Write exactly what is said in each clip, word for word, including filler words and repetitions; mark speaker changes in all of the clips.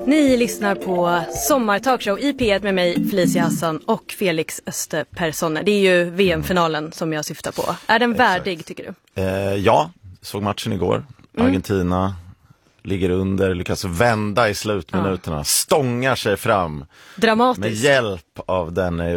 Speaker 1: Ni lyssnar på Sommartalkshow i P ett med mig, Felicia Hassan och Felix Österpersonne. Det är ju V M-finalen som jag syftar på. Är den
Speaker 2: Exakt.
Speaker 1: värdig, tycker du?
Speaker 2: Eh, ja, såg matchen igår.
Speaker 1: Mm.
Speaker 2: Argentina ligger under, lyckas vända i slutminuterna. Ja. Stångar sig fram.
Speaker 1: Dramatiskt.
Speaker 2: Med hjälp av den eh,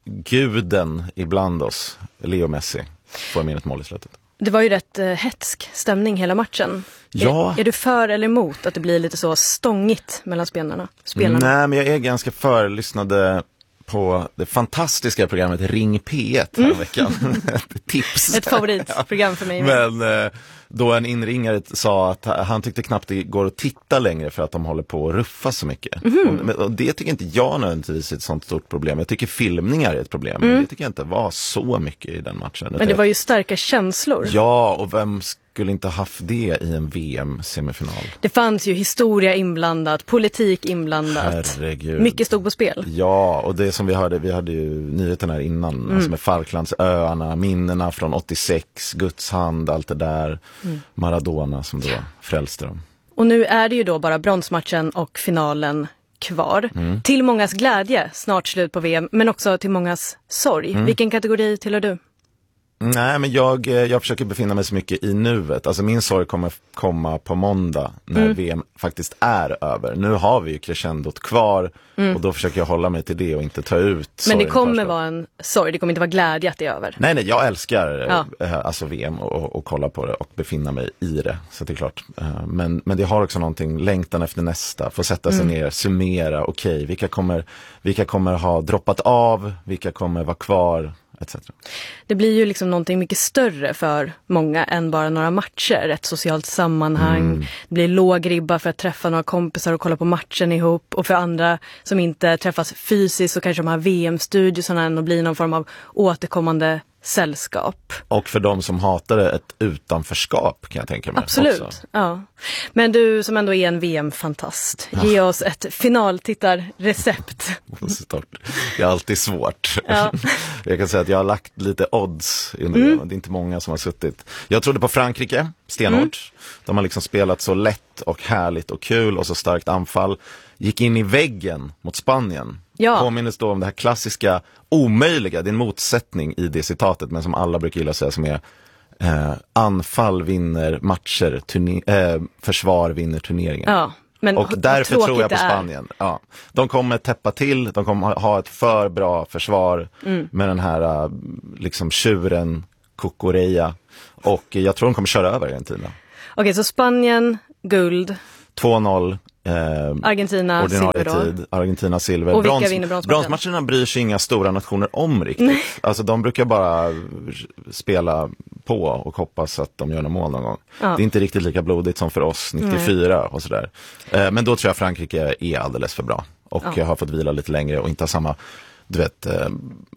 Speaker 2: guden ibland oss, Leo Messi. Får med ett mål i slutet.
Speaker 1: Det var ju rätt eh, hetsk stämning hela matchen.
Speaker 2: Ja.
Speaker 1: Är, är du för eller emot att det blir lite så stångigt mellan spelarna? spelarna?
Speaker 2: Nej, men jag är ganska för. Lyssnade på det fantastiska programmet Ring P ett här
Speaker 1: mm.
Speaker 2: veckan. Ett tips.
Speaker 1: Ett favoritprogram för mig.
Speaker 2: Men eh, då en inringare sa att han tyckte knappt det går att titta längre för att de håller på att ruffa så mycket. Mm. Och, och det tycker inte jag nödvändigtvis är ett sånt stort problem. Jag tycker filmningar är ett problem. Mm. Men det tycker jag inte var så mycket i den matchen.
Speaker 1: Men det var ju starka känslor.
Speaker 2: Ja, och vem skulle inte haft det i en V M-semifinal? Det
Speaker 1: fanns ju historia inblandat, politik inblandat.
Speaker 2: Herregud.
Speaker 1: Mycket stod på spel.
Speaker 2: Ja, och det som vi hörde, vi hade ju nyheten här innan, mm. alltså med Falklandsöarna, minnena från åttiosex, Guds hand, allt det där. Mm. Maradona som då frälste dem.
Speaker 1: Och nu är det ju då bara bronsmatchen och finalen kvar. Mm. Till mångas glädje, snart slut på V M, men också till mångas sorg. Mm. Vilken kategori tillhör du?
Speaker 2: Nej, men jag, jag försöker befinna mig så mycket i nuet. Alltså min sorg kommer komma på måndag när mm. V M faktiskt är över. Nu har vi ju crescendot kvar mm. och då försöker jag hålla mig till det och inte ta ut.
Speaker 1: Men det kommer vara en sorg, det kommer inte vara glädje att det är över.
Speaker 2: Nej, nej, jag älskar
Speaker 1: ja.
Speaker 2: äh, alltså V M och, och, och kolla på det och befinna mig i det. Så det är klart. Uh, men, men det har också någonting, längtan efter nästa. Få sätta sig mm. ner, summera, okej, okay, vilka kommer, vilka kommer ha droppat av, vilka kommer vara kvar, et cetera.
Speaker 1: Det blir ju liksom någonting mycket större för många än bara några matcher. Ett socialt sammanhang. Mm. Det blir låg ribba för att träffa några kompisar och kolla på matchen ihop. Och för andra som inte träffas fysiskt så kanske de här V M-studiosarna ändå blir någon form av återkommande sällskap.
Speaker 2: Och för de som hatar det, ett utanförskap kan jag tänka mig.
Speaker 1: Absolut,
Speaker 2: också.
Speaker 1: Ja. Men du som ändå är en V M-fantast, ja. Ge oss ett finaltittarrecept.
Speaker 2: Det är alltid svårt.
Speaker 1: Ja.
Speaker 2: Jag kan säga att jag har lagt lite odds under
Speaker 1: mm.
Speaker 2: det. Det är inte många som har suttit. Jag trodde på Frankrike, stenhårt. Mm. De har liksom spelat så lätt och härligt och kul och så starkt anfall. Gick in i väggen mot Spanien. Ja. Påminnes då om det här klassiska omöjliga, det är en motsättning i det citatet, men som alla brukar gilla säga, som är eh, anfall vinner matcher, turne- eh, försvar vinner turneringen.
Speaker 1: Ja, men
Speaker 2: och därför tror jag på Spanien. Ja, de kommer täppa till, de kommer ha ett för bra försvar mm. med den här liksom tjuren Cucurella, och jag tror de kommer köra över Argentina.
Speaker 1: Okej, okay, så Spanien, guld.
Speaker 2: två noll.
Speaker 1: Eh, Argentina silver
Speaker 2: tid, Argentina silver.
Speaker 1: Och vilka
Speaker 2: Brons,
Speaker 1: vinner bronsmatchen?
Speaker 2: Bronsmatcherna bryr sig inga stora nationer om riktigt. Nej. Alltså de brukar bara spela på och hoppas att de gör några mål någon gång. Ja. Det är inte riktigt lika blodigt som för oss nittiofyra Nej. Och sådär. Eh, men då tror jag Frankrike är alldeles för bra. Och ja. Jag har fått vila lite längre och inte ha samma, du vet, eh,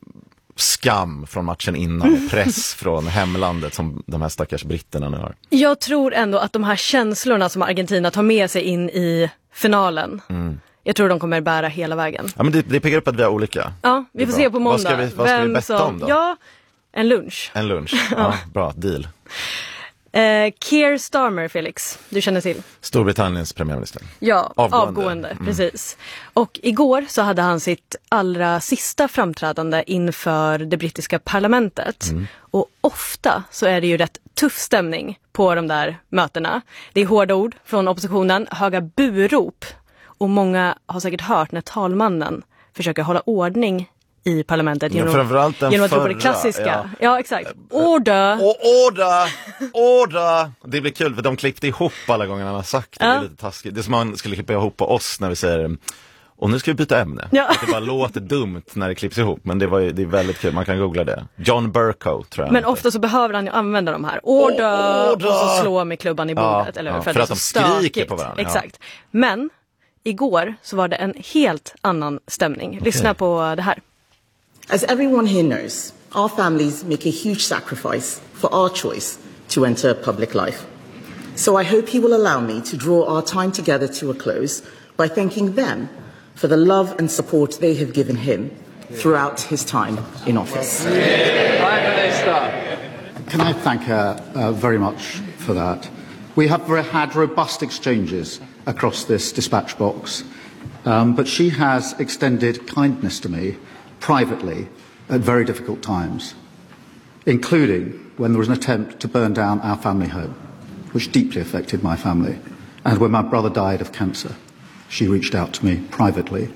Speaker 2: skam från matchen innan och press från hemlandet som de här stackars britterna nu har. Jag
Speaker 1: tror ändå att de här känslorna som Argentina tar med sig in i finalen, mm. jag tror de kommer bära hela vägen.
Speaker 2: Ja, men det, det pekar upp att vi är olika.
Speaker 1: Ja, vi får se på måndag.
Speaker 2: Vad ska vi, vad ska vi betta som, om då?
Speaker 1: Ja, en lunch.
Speaker 2: En lunch, ja, bra, deal.
Speaker 1: Eh, Keir Starmer, Felix, du känner till.
Speaker 2: Storbritanniens premiärminister.
Speaker 1: Ja, avgående, avgående mm. precis. Och igår så hade han sitt allra sista framträdande inför det brittiska parlamentet. Mm. Och ofta så är det ju rätt tuff stämning på de där mötena. Det är hårda ord från oppositionen, höga burop. Och många har säkert hört när talmannen försöker hålla ordning i parlamentet genom,
Speaker 2: ja,
Speaker 1: genom att ropa det klassiska. Ja, ja exakt. Order!
Speaker 2: Och order! Order! Det blir kul för de klippte ihop alla gånger han har sagt det. Ja. Det är lite taskigt. Det är som man skulle klippa ihop på oss när vi säger och nu ska vi byta ämne. Ja. Det bara låter dumt när det klipps ihop, men det, var ju, det är väldigt kul. Man kan googla det. John Burko, tror jag.
Speaker 1: Men ofta så behöver han ju använda de här. Order! Order! Och så slå med klubban i bordet.
Speaker 2: Ja,
Speaker 1: eller,
Speaker 2: ja,
Speaker 1: för,
Speaker 2: för
Speaker 1: att,
Speaker 2: att
Speaker 1: de
Speaker 2: skriker på varandra.
Speaker 1: Exakt. Ja. Men igår så var det en helt annan stämning. Okay. Lyssna på det här.
Speaker 3: As everyone here knows, our families make a huge sacrifice for our choice to enter public life. So I hope he will allow me to draw our time together to a close by thanking them for the love and support they have given him throughout his time in office.
Speaker 4: Can I thank her uh, very much for that? We have had robust exchanges across this dispatch box, um, but she has extended kindness to me privately at very difficult times, including when there was an attempt to burn down our family home, which deeply affected my family, and when my brother died of cancer. She reached out to me privately.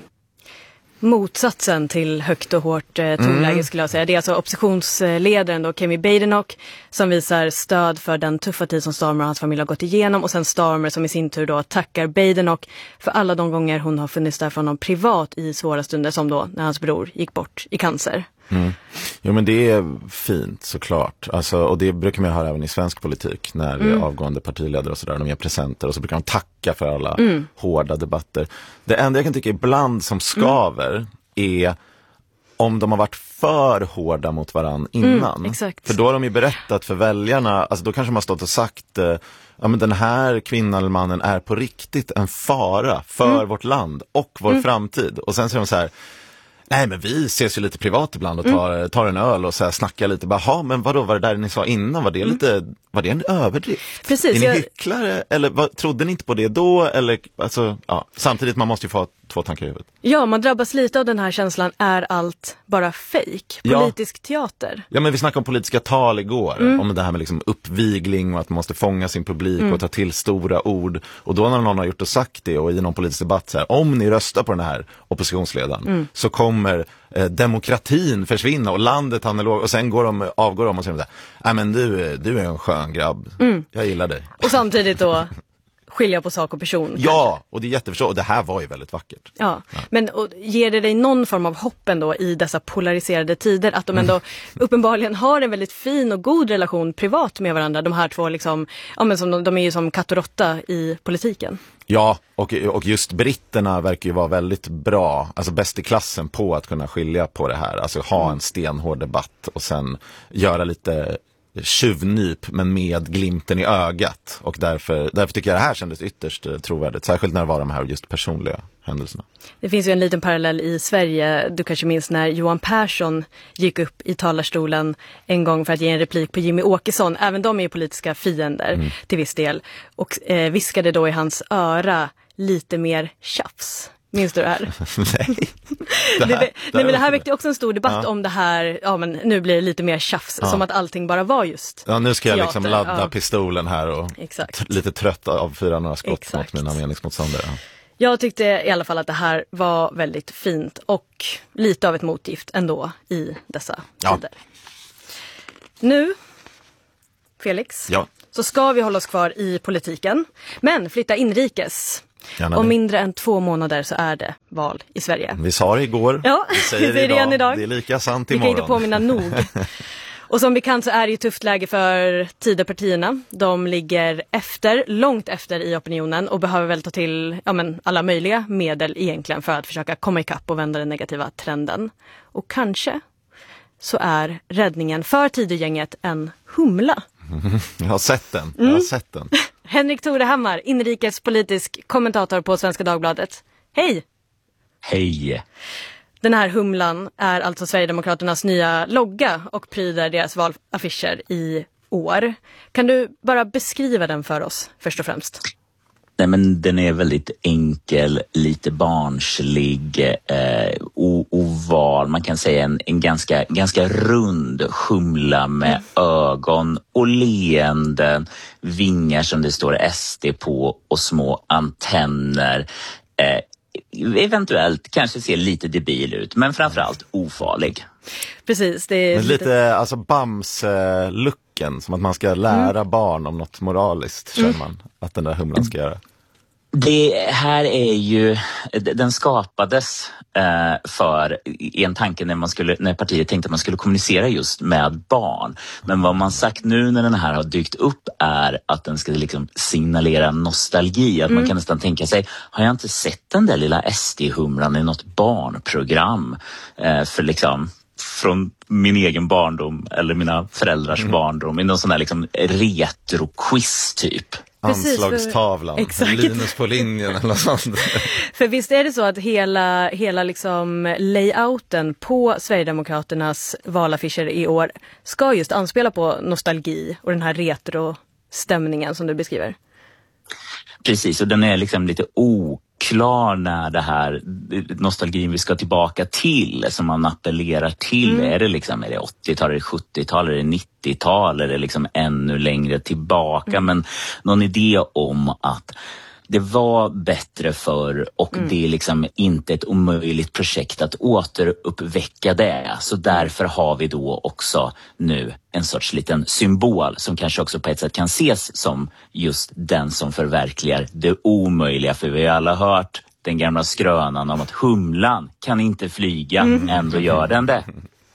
Speaker 1: Motsatsen till högt och hårt eh, tonläge mm. skulle jag säga. Det är alltså oppositionsledaren då, Kemi Badenoch, som visar stöd för den tuffa tid som Starmer och hans familj har gått igenom. Och sen Starmer som i sin tur då tackar Badenoch för alla de gånger hon har funnits där för honom privat i svåra stunder, som då när hans bror gick bort i cancer.
Speaker 2: Mm. Jo, men det är fint såklart. Alltså, och det brukar man höra även i svensk politik när det är mm. avgående partiledare och sådär. De ger presenter och så brukar de tacka för alla mm. hårda debatter. Det enda jag kan tycka ibland som skaver mm. är om de har varit för hårda mot varann innan.
Speaker 1: Mm, exakt.
Speaker 2: För då har de ju berättat för väljarna, alltså då kanske man har stått och sagt eh, ja, men den här kvinnan eller mannen är på riktigt en fara för mm. vårt land och vår mm. framtid. Och sen säger de så här: nej, men vi ses ju lite privat ibland och tar, mm. tar en öl och så här snackar lite. Bara, ha, men vadå, var det där ni sa innan? Var det, mm. lite, var det en överdrift?
Speaker 1: Precis,
Speaker 2: är ni
Speaker 1: jag...
Speaker 2: hycklare? Eller vad, trodde ni inte på det då? Eller, alltså, ja, samtidigt, man måste ju få två tankar i huvudet.
Speaker 1: Ja, man drabbas lite av den här känslan. Är allt bara fake? Politisk ja. teater?
Speaker 2: Ja, men vi snackade om politiska tal igår. Mm. Om det här med liksom uppvigling och att man måste fånga sin publik mm. och ta till stora ord. Och då när någon har gjort och sagt det och i någon politisk debatt så här: om ni röstar på den här oppositionsledaren mm. så kommer eh, demokratin försvinna och landet han är låg. Och sen går de, avgår de och säger: nej, men du, du är en skön grabb. Mm. Jag gillar dig.
Speaker 1: Och samtidigt då skilja på sak och person.
Speaker 2: Ja,
Speaker 1: kanske.
Speaker 2: Och det är jätteförståeligt. Och det här var ju väldigt vackert.
Speaker 1: Ja, ja. Men och, ger det dig någon form av hopp ändå i dessa polariserade tider? Att de ändå mm. uppenbarligen har en väldigt fin och god relation privat med varandra. De här två liksom, ja men som de, de är ju som katt och råtta i politiken.
Speaker 2: Ja, och, och just britterna verkar ju vara väldigt bra, alltså bäst i klassen på att kunna skilja på det här. Alltså ha en stenhård debatt och sen göra lite tjuvnyp men med glimten i ögat, och därför, därför tycker jag det här kändes ytterst trovärdigt, särskilt när det var de här just personliga händelserna.
Speaker 1: Det finns ju en liten parallell i Sverige, du kanske minns när Johan Persson gick upp i talarstolen en gång för att ge en replik på Jimmy Åkesson, även de är ju politiska fiender mm. till viss del, och eh, viskade då i hans öra lite mer tjafs. Minns du det här?
Speaker 2: Nej.
Speaker 1: Det här, det, det, nej, men det här väckte också en stor debatt ja. om det här, ja men nu blir det lite mer tjafs, ja. som att allting bara var just
Speaker 2: ja, nu ska jag
Speaker 1: teater.
Speaker 2: liksom ladda ja. pistolen här och
Speaker 1: Exakt.
Speaker 2: lite trött av fyra några skott
Speaker 1: Exakt.
Speaker 2: mot mina meningsmotståndare. Ja.
Speaker 1: Jag tyckte i alla fall att det här var väldigt fint och lite av ett motgift ändå i dessa
Speaker 2: ja.
Speaker 1: tider. Nu, Felix,
Speaker 2: ja.
Speaker 1: så ska vi hålla oss kvar i politiken, men flytta inrikes.
Speaker 2: Gärna
Speaker 1: Om
Speaker 2: det.
Speaker 1: mindre än två månader så är det val i Sverige.
Speaker 2: Vi sa det igår,
Speaker 1: ja,
Speaker 2: vi säger det idag. idag. Det är lika sant imorgon.
Speaker 1: Vi kan inte påminna nog. Och som bekant så är det ju tufft läge för Tidöpartierna. De ligger efter, långt efter i opinionen och behöver väl ta till ja, men alla möjliga medel egentligen för att försöka komma ikapp och vända den negativa trenden. Och kanske så är räddningen för Tidögänget en humla.
Speaker 2: Jag har sett den, jag har
Speaker 1: mm.
Speaker 2: sett den.
Speaker 1: Henrik Torehammar, inrikespolitisk kommentator på Svenska Dagbladet. Hej!
Speaker 5: Hej!
Speaker 1: Den här humlan är alltså Sverigedemokraternas nya logga och pryder deras valaffischer i år. Kan du bara beskriva den för oss först och främst?
Speaker 5: Nej, men den är väldigt enkel, lite barnslig, eh, oval. Man kan säga en, en ganska, ganska rund humla med mm. ögon och leenden, vingar som det står S D på och små antenner. Eh, eventuellt kanske ser lite debil ut, men framförallt ofarlig.
Speaker 1: Precis, det är
Speaker 2: men lite, lite alltså Bams-looken, som att man ska lära mm. barn om något moraliskt, känner man att den där humlan ska göra.
Speaker 5: Det här är ju, den skapades eh, för en tanke när man skulle, när partiet tänkte att man skulle kommunicera just med barn. Men vad man sagt nu när den här har dykt upp är att den ska liksom signalera nostalgi. Att mm. man kan nästan tänka sig, har jag inte sett den där lilla S D-humlan i något barnprogram? Eh, för liksom från min egen barndom eller mina föräldrars mm. barndom i någon sån här liksom retro-quiz typ.
Speaker 2: Anslagstavlan,
Speaker 1: Exakt.
Speaker 2: Linus på linjen eller något sånt.
Speaker 1: För visst är det så att hela, hela liksom layouten på Sverigedemokraternas valaffischer i år ska just anspela på nostalgi och den här retro-stämningen som du beskriver?
Speaker 5: Precis, och den är liksom lite oklar när det här nostalgin vi ska tillbaka till, som man appellerar till. Mm. Är det liksom, är det åttiotal, är det sjuttiotal, är det nittiotal, är det liksom ännu längre tillbaka? Mm. Men någon idé om att det var bättre förr och mm. det är liksom inte ett omöjligt projekt att återuppväcka det. Så därför har vi då också nu en sorts liten symbol som kanske också på ett sätt kan ses som just den som förverkligar det omöjliga. För vi har alla hört den gamla skrönan om att humlan kan inte flyga, mm. ändå gör den det.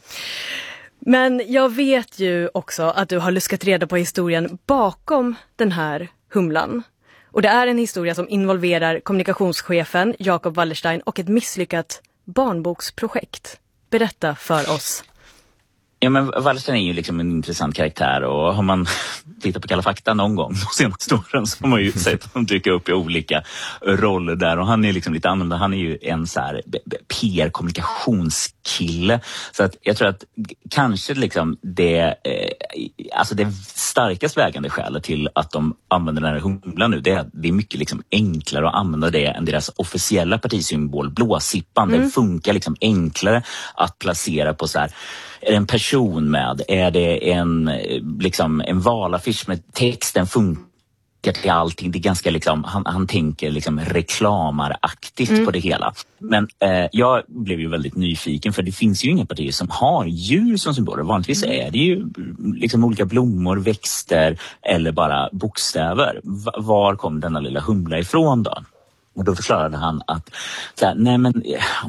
Speaker 1: Men jag vet ju också att du har luskat reda på historien bakom den här humlan. Och det är en historia som involverar kommunikationschefen Jacob Wallerstein och ett misslyckat barnboksprojekt. Berätta för oss.
Speaker 5: Ja, men Wallerstein är ju liksom en intressant karaktär, och har man tittat på Kalla fakta någon gång de senaste åren så har man ju sett att de dyker upp i olika roller där, och han är liksom lite annorlunda. Han är ju en så här P R-kommunikationskille, så att jag tror att kanske liksom det eh, alltså det starkast vägande skälet till att de använder den här humlan nu, det är att det är mycket liksom enklare att använda det än deras officiella partisymbol blåsippan. Mm. Den funkar liksom enklare att placera på så här. Är det en person med? Är det en, liksom, en valaffisch med texten funkar till allting? Det är ganska liksom, han, han tänker liksom reklamaraktigt mm. på det hela. Men eh, jag blev ju väldigt nyfiken, för det finns ju inga partier som har djur som symboler. Vanligtvis är det ju liksom olika blommor, växter eller bara bokstäver. V- var kom denna lilla humla ifrån då? Och då förklarade han att, så här, nej men,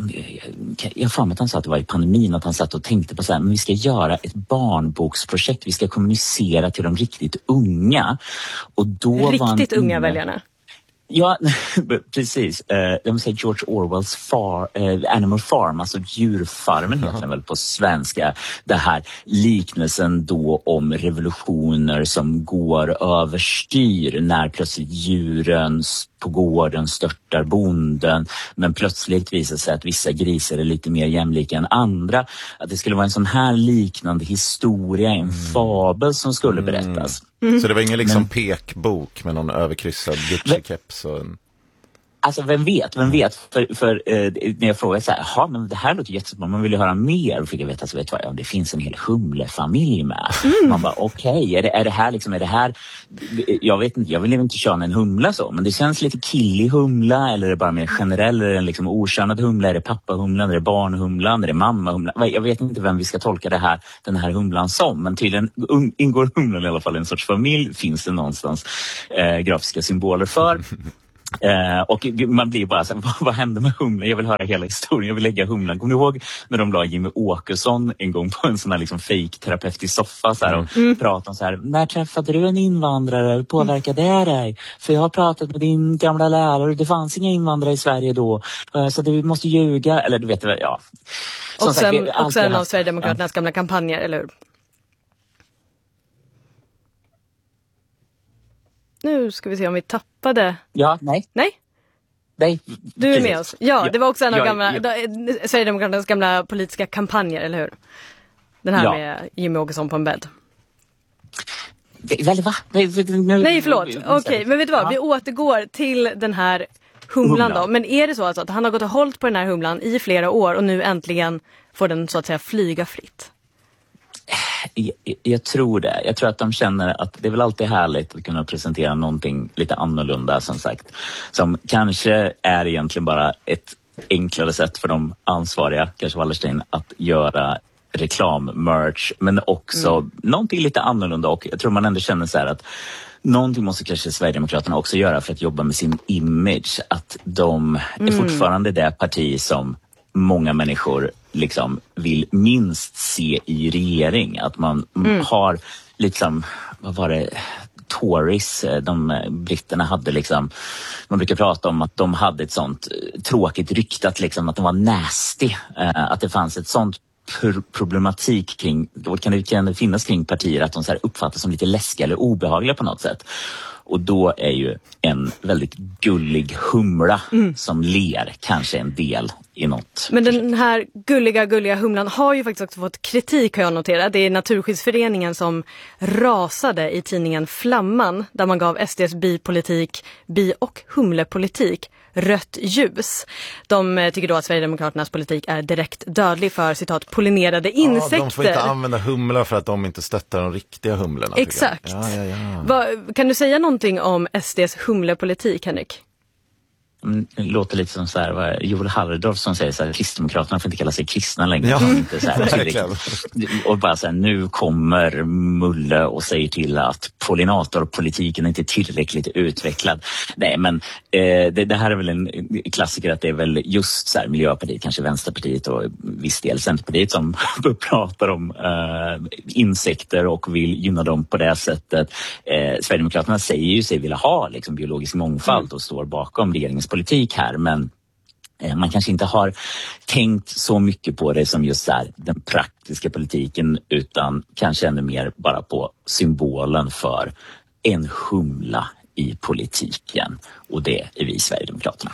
Speaker 5: jag får med att han sa att det var i pandemin, att han satt och tänkte på så här, men vi ska göra ett barnboksprojekt, vi ska kommunicera till de riktigt unga. Och då
Speaker 1: riktigt
Speaker 5: var
Speaker 1: unga inne, väljarna?
Speaker 5: Ja, precis. Eh, jag vill säga George Orwells far, eh, Animal Farm, alltså djurfarmen heter den väl på svenska. Det här liknelsen då om revolutioner som går överstyr när plötsligt djuren på gården störtar bonden, men plötsligt visar sig att vissa grisar är lite mer jämlika än andra. Att det skulle vara en sån här liknande historia, en fabel som skulle berättas.
Speaker 2: Mm. Så det var ingen liksom men, pekbok med någon överkryssad Gucci-keps och en...
Speaker 5: Alltså vem vet, vem vet, för, för eh, när jag frågade så här, ja men det här låter jättebra, man vill ju höra mer, och fick jag veta så vet vad, ja, det finns en hel humlefamilj med. Mm. Man bara okej, okay, är, det, är det här liksom, är det här, jag vet inte, jag vill inte köra en humla så, men det känns lite killig humla, eller är det bara mer generell, är det en liksom okönad humla, är det pappahumlan, är det barnhumlan, är det mammahumlan, jag vet inte vem vi ska tolka det här, den här humlan som, men tydligen ingår humlan i alla fall i en sorts familj, finns det någonstans eh, grafiska symboler för. Uh, och man blir bara så här, vad, vad hände med humlan? Jag vill höra hela historien, jag vill lägga humlan. Kommer du ihåg när de la Jimmy Åkesson en gång på en sån här liksom fake-terapeutisk soffa så här, och mm. pratade om så här, när träffade du en invandrare? Hur påverkade det dig? För jag har pratat med din gamla lärare, det fanns inga invandrare i Sverige då, uh, så du måste ljuga, eller du vet, ja.
Speaker 1: Som och sen, sagt, också en av Sverigedemokraternas ja. gamla kampanjer, eller hur? Nu ska vi se om vi tappade...
Speaker 5: Ja, nej.
Speaker 1: Nej?
Speaker 5: Nej.
Speaker 1: Du är med oss. Ja, ja. Det var också en av
Speaker 5: ja,
Speaker 1: gamla,
Speaker 5: ja.
Speaker 1: da, Sverigedemokraternas gamla politiska kampanjer, eller hur? Den här ja. med Jimmy Åkesson på en bädd.
Speaker 5: Eller va? Nej,
Speaker 1: nu, Nej förlåt. Okej, okay, men vet du vad? Ja. Vi återgår till den här humlan, humlan då. Men är det så alltså att han har gått och hållit på den här humlan i flera år och nu äntligen får den så att säga flyga fritt?
Speaker 5: Jag, jag tror det. Jag tror att de känner att det är väl alltid härligt att kunna presentera någonting lite annorlunda, som sagt. Som kanske är egentligen bara ett enklare sätt för de ansvariga, kanske Wallerstein, att göra reklammerch, men också mm. någonting lite annorlunda. Och jag tror man ändå känner så här att någonting måste kanske Sverigedemokraterna också göra för att jobba med sin image. Att de mm. är fortfarande det parti som många människor liksom vill minst se i regering. Att man mm. har liksom, vad var det, Tories, de britterna hade liksom, man brukar prata om att de hade ett sånt tråkigt rykte, att liksom att de var nasty, att det fanns ett sånt problematik kring, då kan det, kan det finnas kring partier att de så här uppfattas som lite läskiga eller obehagliga på något sätt. Och då är ju en väldigt gullig humla mm. som ler kanske en del i något.
Speaker 1: Men den här gulliga, gulliga humlan har ju faktiskt också fått kritik, har jag noterat. Det är Naturskyddsföreningen som rasade i tidningen Flamman, där man gav S D:s bipolitik, bi- och humlepolitik rött ljus. De tycker då att Sverigedemokraternas politik är direkt dödlig för, citat, pollinerade insekter.
Speaker 2: Ja, de får inte använda humlar för att de inte stöttar de riktiga humlorna.
Speaker 1: Exakt.
Speaker 2: Ja, ja, ja.
Speaker 1: Va, kan du säga någonting om S D:s humlepolitik, Henrik?
Speaker 5: Det låter lite som så här, vad Joel Halldorf som säger så här, Kristdemokraterna får inte kalla sig kristna längre.
Speaker 2: Ja,
Speaker 5: inte så här, och bara så här, nu kommer Mulle och säger till att pollinatorpolitiken inte är tillräckligt utvecklad. Nej, men eh, det, det här är väl en klassiker, att det är väl just så här, Miljöpartiet, kanske Vänsterpartiet och viss del Centerpartiet som pratar om eh, insekter och vill gynna dem på det sättet. Eh, Sverigedemokraterna säger ju sig vilja ha liksom, biologisk mångfald mm. och står bakom regeringens politik här, men eh, man kanske inte har tänkt så mycket på det som just där, den praktiska politiken, utan kanske ännu mer bara på symbolen för en humla i politiken, och det är vi Sverigedemokraterna.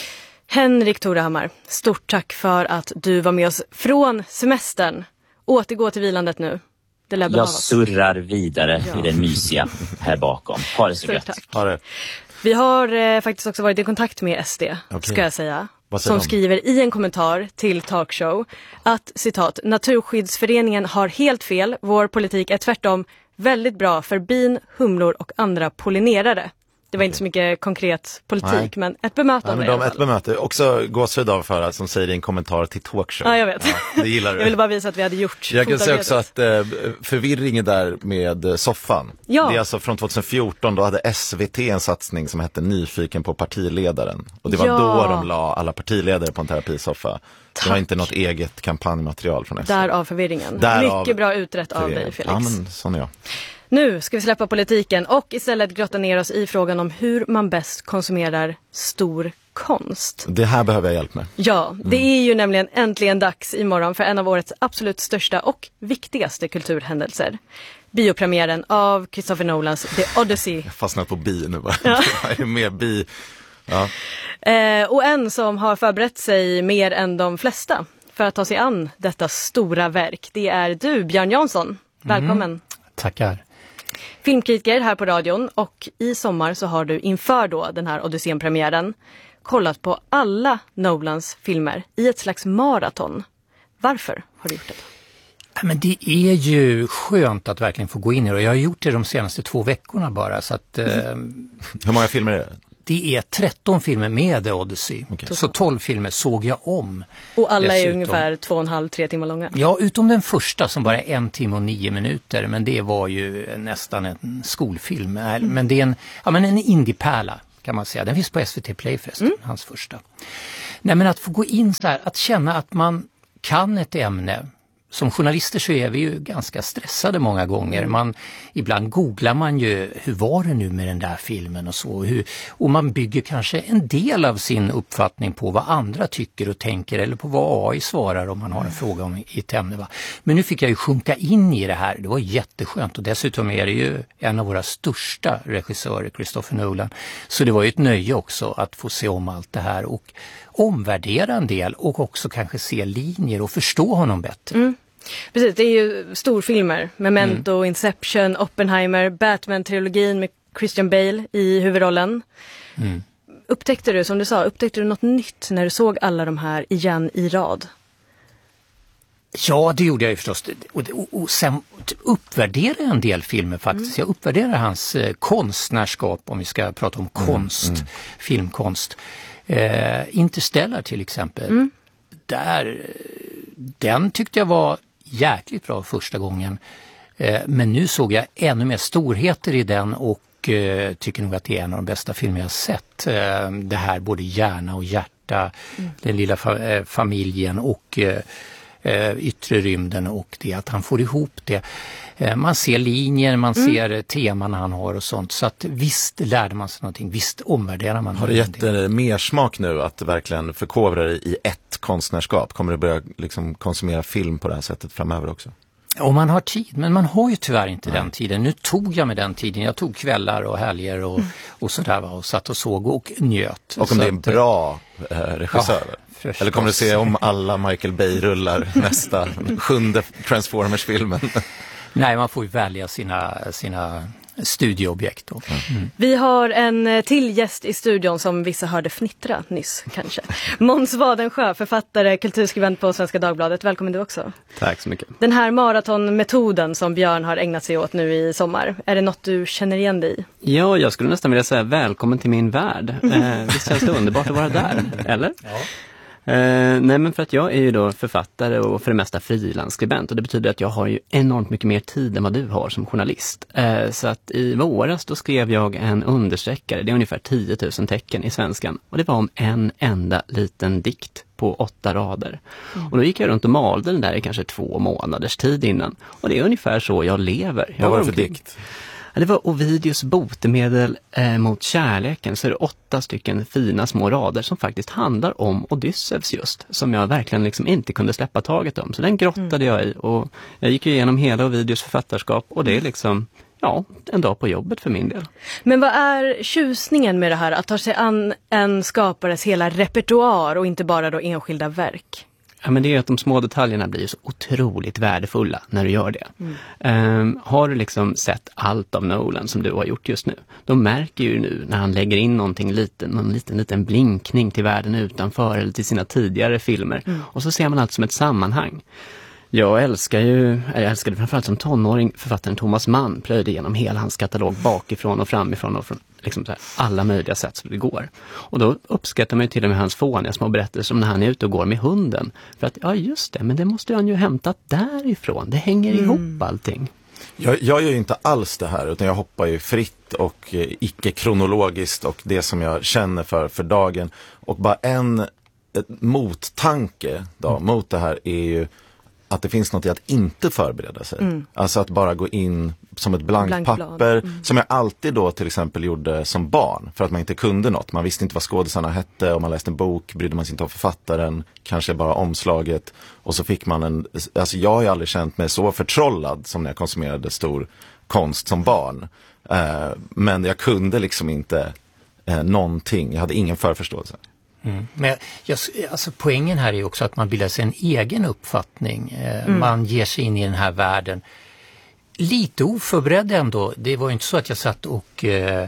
Speaker 1: Henrik Torehammar, stort tack för att du var med oss från semestern. Återgå till vilandet nu. Det lär
Speaker 5: Jag surrar vidare ja. i det mysiga här bakom. Ha det så gött.
Speaker 2: Ha det.
Speaker 1: Vi har eh, faktiskt också varit i kontakt med S D, okay. ska jag säga. Som de? skriver i en kommentar till Talkshow att, citat, Naturskyddsföreningen har helt fel. Vår politik är tvärtom väldigt bra för bin, humlor och andra pollinerare. Det var okay. inte så mycket konkret politik, Nej. men ett bemötande.
Speaker 2: Nej, men de, ett bemöte. Också gåshud av för som säger i en kommentar till Talkshow.
Speaker 1: Ja, jag vet.
Speaker 2: Ja, det gillar du.
Speaker 1: Jag ville bara visa att vi hade gjort.
Speaker 2: Jag kan säga också att eh, förvirringen där med soffan. Ja. Det är alltså från tjugohundrafjorton, då hade S V T en satsning som hette Nyfiken på partiledaren. Och det var ja. då de la alla partiledare på en terapisoffa. Tack. Det var inte något eget kampanjmaterial från S V T.
Speaker 1: Därav förvirringen.
Speaker 2: Därav
Speaker 1: Mycket bra utrett av dig, Felix.
Speaker 2: Ja, men sån är jag.
Speaker 1: Nu ska vi släppa politiken och istället grotta ner oss i frågan om hur man bäst konsumerar stor konst.
Speaker 2: Det här behöver jag hjälp med.
Speaker 1: Ja, det mm. är ju nämligen äntligen dags imorgon för en av årets absolut största och viktigaste kulturhändelser. Biopremiären av Christopher Nolans The Odyssey.
Speaker 2: Jag fastnat på bi nu bara. Ja. Jag är med bi. Ja.
Speaker 1: Eh, och en som har förberett sig mer än de flesta för att ta sig an detta stora verk. Det är du, Björn Jansson. Välkommen. Mm.
Speaker 6: Tackar.
Speaker 1: Filmkritiker här på radion, och i sommar så har du inför då den här Odysseen-premiären kollat på alla Nolans filmer i ett slags maraton. Varför har du gjort det?
Speaker 6: Men det är ju skönt att verkligen få gå in i det. Jag har gjort det de senaste två veckorna bara. Så att,
Speaker 2: mm. eh... Hur många filmer är det?
Speaker 6: Det är tretton filmer med The Odyssey. Okay. Så tolv filmer såg jag om.
Speaker 1: Och alla dessutom. Är ungefär två och en halv, tre timmar långa.
Speaker 6: Ja, utom den första som bara är en timme och nio minuter. Men det var ju nästan en skolfilm. Mm. Men det är en, ja, men en indiepärla kan man säga. Den finns på S V T Play förresten, mm. hans första. Nej, men att få gå in så här, att känna att man kan ett ämne. Som journalister så är vi ju ganska stressade många gånger. Man, ibland googlar man ju, hur var det nu med den där filmen och så. Hur, och man bygger kanske en del av sin uppfattning på vad andra tycker och tänker. Eller på vad A I svarar om man har en fråga om i ett ämne. Va? Men nu fick jag ju sjunka in i det här. Det var jätteskönt. Och dessutom är det ju en av våra största regissörer, Christopher Nolan. Så det var ju ett nöje också att få se om allt det här. Och omvärdera en del och också kanske se linjer och förstå honom bättre.
Speaker 1: Mm. Precis, det är ju storfilmer. Memento, mm. Inception, Oppenheimer, Batman-trilogin med Christian Bale i huvudrollen. Mm. Upptäckte du, som du sa, upptäckte du något nytt när du såg alla de här igen i rad?
Speaker 6: Ja, det gjorde jag ju förstås. Och, och, och sen uppvärderade en del filmer faktiskt. Mm. Jag uppvärderar hans eh, konstnärskap, om vi ska prata om konst, mm. Mm. filmkonst. Eh, Interstellar till exempel. Mm. Där, den tyckte jag var jäkligt bra första gången. Eh, men nu såg jag ännu mer storheter i den och eh, tycker nog att det är en av de bästa filmer jag sett. Eh, det här både hjärna och hjärta, mm. den lilla fa- eh, familjen och eh, yttre rymden och det att han får ihop det. Eh, man ser linjer, man mm. ser teman han har och sånt. Så att visst lärde man sig någonting, visst omvärderar man.
Speaker 2: Har det gett dig mer smak nu att verkligen förkovra dig i ett konstnärskap? Kommer du börja liksom konsumera film på det här sättet framöver också?
Speaker 6: Om man har tid, men man har ju tyvärr inte Nej. den tiden. Nu tog jag med den tiden. Jag tog kvällar och helger och, mm. och sådär va, och satt och såg och njöt.
Speaker 2: Och om det är en bra eh, regissör? Ja, eller kommer du se om alla Michael Bay-rullar nästa sjunde Transformers-filmen?
Speaker 1: Nej, man får ju välja sina, sina studieobjekt då. Mm. Vi har en till gäst i studion som vissa hörde fnittra nyss kanske. Måns Wadensjö, författare, kulturskribent på Svenska Dagbladet. Välkommen du också.
Speaker 7: Tack så mycket.
Speaker 1: Den här maratonmetoden som Björn har ägnat sig åt nu i sommar, är det något du känner igen dig i?
Speaker 7: Ja, jag skulle nästan vilja säga välkommen till min värld. Eh, visst känns det underbart att vara där, eller? Ja. Uh, nej men för att jag är ju då författare och för det mesta frilansskribent och det betyder att jag har ju enormt mycket mer tid än vad du har som journalist. Uh, så att i våras då skrev jag en understreckare, det är ungefär tio tusen tecken i svenskan och det var om en enda liten dikt på åtta rader. Mm. Och då gick jag runt och malde den där i kanske två månaders tid innan och det är ungefär så jag lever. Jag
Speaker 2: vad var det för dikt?
Speaker 7: Det var Ovidius botemedel eh, mot kärleken, så är det åtta stycken fina små rader som faktiskt handlar om Odysseus just, som jag verkligen liksom inte kunde släppa taget om. Så den grottade mm. jag i och jag gick igenom hela Ovidius författarskap och det är liksom, ja, en dag på jobbet för min del.
Speaker 1: Men vad är tjusningen med det här, att ta sig an en skapares hela repertoar och inte bara då enskilda verk?
Speaker 7: Ja, men det är att de små detaljerna blir så otroligt värdefulla när du gör det. Mm. Um, har du liksom sett allt av Nolan som du har gjort just nu, då märker ju nu när han lägger in någonting liten, någon liten, liten blinkning till världen utanför eller till sina tidigare filmer. Mm. Och så ser man allt som ett sammanhang. Jag älskar ju, jag älskade framförallt som tonåring författaren Thomas Mann, plöjde igenom hela hans katalog bakifrån och framifrån och från liksom så här, alla möjliga sätt som det går. Och då uppskattar man ju till och med hans fåniga små berättelser som när han är ute och går med hunden. För att, ja just det, men det måste han ju hämta därifrån. Det hänger mm. ihop allting.
Speaker 2: Jag, jag gör ju inte alls det här utan jag hoppar ju fritt och eh, icke-kronologiskt och det som jag känner för för dagen. Och bara en ett mottanke då, mm. mot det här är ju att det finns något i att inte förbereda sig. Mm. Alltså att bara gå in som ett blankt Blank papper. Mm. Som jag alltid då till exempel gjorde som barn. För att man inte kunde något. Man visste inte vad skådespelarna hette. Om man läste en bok brydde man sig inte om författaren. Kanske bara omslaget. Och så fick man en... Alltså jag har ju aldrig känt mig så förtrollad som när jag konsumerade stor konst som barn. Eh, men jag kunde liksom inte eh, någonting. Jag hade ingen förförståelse.
Speaker 6: Mm. Men jag, alltså poängen här är också att man bildar sig en egen uppfattning. Eh, mm. Man ger sig in i den här världen. Lite oförberedd ändå. Det var ju inte så att jag satt och eh,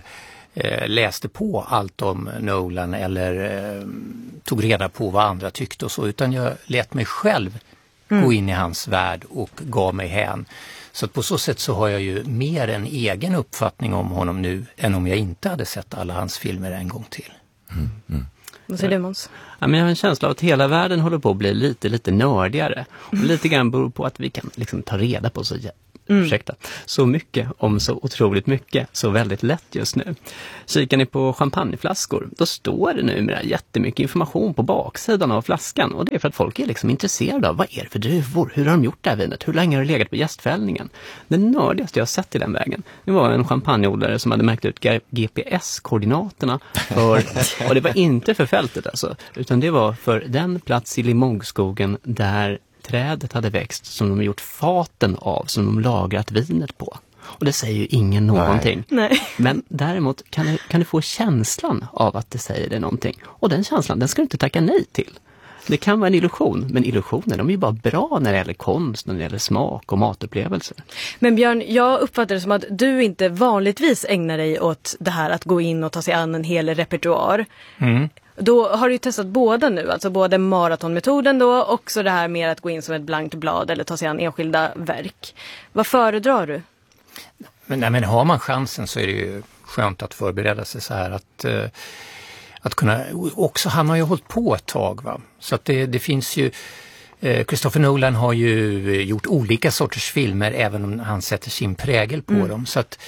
Speaker 6: läste på allt om Nolan eller eh, tog reda på vad andra tyckte och så. Utan jag lät mig själv mm. gå in i hans värld och gav mig hän. Så att på så sätt så har jag ju mer en egen uppfattning om honom nu än om jag inte hade sett alla hans filmer en gång till.
Speaker 2: Mm. Mm.
Speaker 1: Vad säger du, Måns?
Speaker 7: Ja, men jag har en känsla av att hela världen håller på att bli lite, lite nördigare. Och lite grann beror på att vi kan liksom ta reda på så, mm. ursäkta, så mycket om så otroligt mycket, så väldigt lätt just nu. Kikar ni på champagneflaskor, då står det numera jättemycket information på baksidan av flaskan. Och det är för att folk är liksom intresserade av vad är det för druvor? Hur har de gjort det här vinet? Hur länge har det legat på gästfällningen? Det nördigaste jag har sett i den vägen, det var en champagneodlare som hade märkt ut G P S-koordinaterna för, och det var inte för fältet alltså, utan det var för den plats i Limogesskogen där trädet hade växt som de har gjort faten av, som de lagrat vinet på. Och det säger ju ingen någonting.
Speaker 1: Nej.
Speaker 7: Men däremot kan du, kan du få känslan av att det säger det någonting. Och den känslan, den ska du inte tacka nej till. Det kan vara en illusion, men illusioner, de är ju bara bra när det gäller konst, när det gäller smak och matupplevelser.
Speaker 1: Men Björn, jag uppfattar det som att du inte vanligtvis ägnar dig åt det här att gå in och ta sig an en hel repertoar. Mm. Då har du ju testat båda nu, alltså både maratonmetoden då och också det här med att gå in som ett blankt blad eller ta sig an enskilda verk. Vad föredrar du?
Speaker 6: Men, nej, men har man chansen så är det ju skönt att förbereda sig så här att... Eh, Att kunna, också han har ju hållit på ett tag va. Så att det, det finns ju, eh, Christopher Nolan har ju gjort olika sorters filmer även om han sätter sin prägel på mm. dem. Så att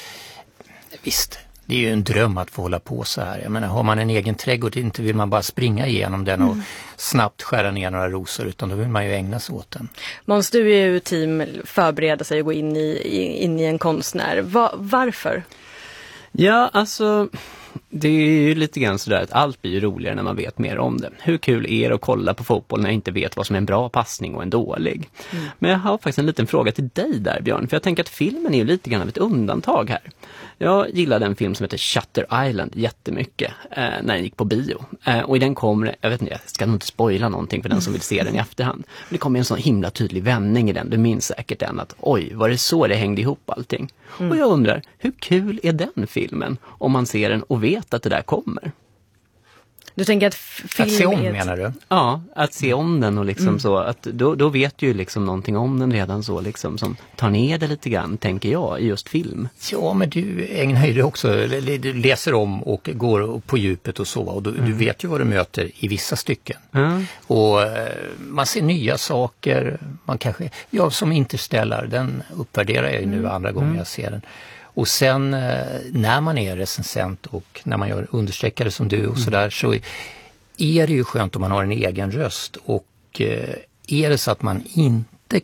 Speaker 6: visst, det är ju en dröm att få hålla på så här. Jag menar, har man en egen trädgård, inte vill man bara springa igenom den och mm. snabbt skära ner några rosor, utan då vill man ju ägna sig åt den.
Speaker 1: Måns, du är ju team förbereda sig och gå in i, in i en konstnär. Va, varför?
Speaker 7: Ja, alltså... Det är ju lite grann sådär att allt blir ju roligare när man vet mer om det. Hur kul är det att kolla på fotboll när jag inte vet vad som är en bra passning och en dålig? Mm. Men jag har faktiskt en liten fråga till dig där, Björn. För jag tänker att filmen är ju lite grann av ett undantag här. Jag gillade en film som heter Shutter Island jättemycket eh, när den gick på bio. Eh, och i den kommer, jag vet inte, jag ska nog inte spoila någonting för den som vill se den i efterhand. Men det kommer en sån himla tydlig vändning i den. Du minns säkert den att oj, var det så det hängde ihop allting? Mm. Och jag undrar, hur kul är den filmen om man ser den och vet att det där kommer?
Speaker 1: Du tänker att film
Speaker 6: att se om,
Speaker 1: är ett...
Speaker 6: menar du?
Speaker 7: Ja, att se om den och liksom mm. så att då, då vet du ju liksom någonting om den redan så liksom som tar ner det lite grann, tänker jag, i just film.
Speaker 6: Ja, men du ägnar ju det också, du läser om och går på djupet och så, och du, mm. du vet ju vad du möter i vissa stycken. Mm. Och man ser nya saker, man kanske, ja, som Interstellar, den uppvärderar jag ju nu andra gånger mm. jag ser den. Och sen när man är recensent och när man gör understreckare som du och sådär, så är det ju skönt om man har en egen röst. Och är det så att man inte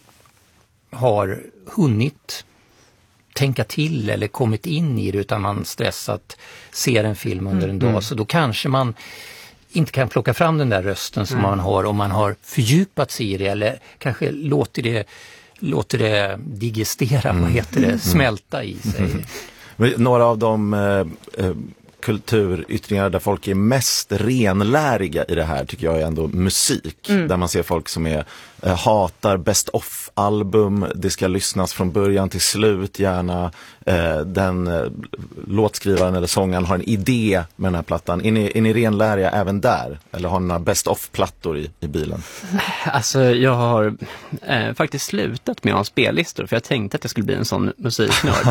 Speaker 6: har hunnit tänka till eller kommit in i det, utan man stressat ser en film under en dag, mm. så då kanske man inte kan plocka fram den där rösten som mm. man har om man har fördjupat sig i det, eller kanske låter det låter det digestera, mm. vad heter det, smälta i sig.
Speaker 2: Mm. Några av de eh, kulturyttringar där folk är mest renläriga i det här tycker jag är ändå musik. Mm. Där man ser folk som är eh, hatar best of-album, det ska lyssnas från början till slut gärna. Eh, den eh, låtskrivaren eller sångaren har en idé med den här plattan. Är ni, är ni renläriga även där? Eller har ni några best of-plattor i, i bilen?
Speaker 7: Alltså jag har eh, faktiskt slutat med att ha spellistor, för jag tänkte att jag skulle bli en sån musiknörd.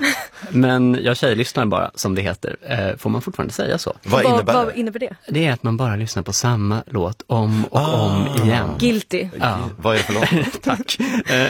Speaker 7: Men jag tjejlyssnar bara, som det heter. Eh, får man fortfarande säga så?
Speaker 2: Vad innebär,
Speaker 1: vad innebär det?
Speaker 7: Det är att man bara lyssnar på samma låt om och ah. om igen.
Speaker 1: Guilty.
Speaker 7: Ja.
Speaker 2: Vad är det för låt?
Speaker 7: Tack.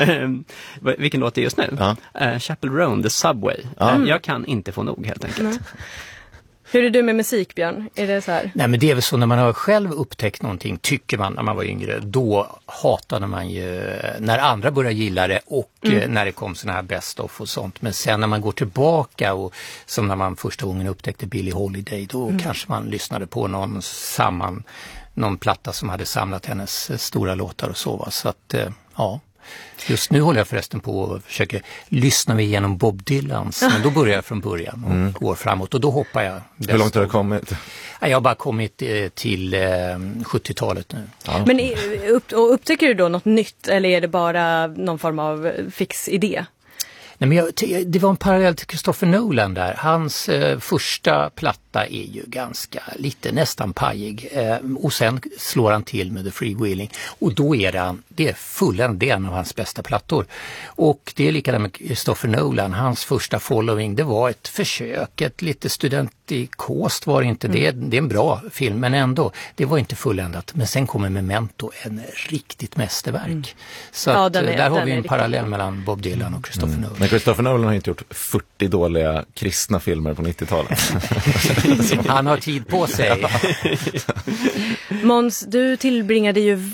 Speaker 7: Eh, vilken låt är just nu? Ja. Eh, Chapel Roan, The Subway. Ja. Eh, jag kan inte få nog helt enkelt. Mm.
Speaker 1: Hur är du med musik, Björn? Är det så här?
Speaker 6: Nej, men det är väl så när man har själv upptäckt någonting, tycker man när man var yngre, då hatade man ju när andra började gilla det och mm. när det kom såna här best of och sånt. Men sen när man går tillbaka och som när man första gången upptäckte Billie Holiday, då mm. kanske man lyssnade på någon samman, någon platta som hade samlat hennes stora låtar och så. Va? Så att, ja. Just nu håller jag förresten på och försöker lyssna mig igenom Bob Dylans, men då börjar jag från början och mm. går framåt och då hoppar jag.
Speaker 2: Hur långt har du kommit?
Speaker 6: Jag har bara kommit till sjuttiotalet nu.
Speaker 1: Ja. Men upp, och upptäcker du då något nytt, eller är det bara någon form av fix idé?
Speaker 6: Nej, men jag, det var en parallell till Christopher Nolan där. Hans eh, första platta är ju ganska lite, nästan pajig. Eh, och sen slår han till med The Freewheeling. Och då är det, det är fulländ, det är en av hans bästa plattor. Och det är likadant med Christopher Nolan. Hans första Following, det var ett försök, ett lite studentikost var det inte. Mm. Det, det är en bra film, men ändå, det var inte fulländat. Men sen kommer Memento, en riktigt mästerverk. Mm. Så
Speaker 1: ja,
Speaker 6: att,
Speaker 1: är,
Speaker 6: där har vi en
Speaker 1: riktigt.
Speaker 6: parallell mellan Bob Dylan och Christopher mm. Nolan.
Speaker 2: Men Christopher Nolan har inte gjort fyrtio dåliga kristna filmer på nittiotalet.
Speaker 6: Han har tid på sig.
Speaker 1: Måns, du tillbringade ju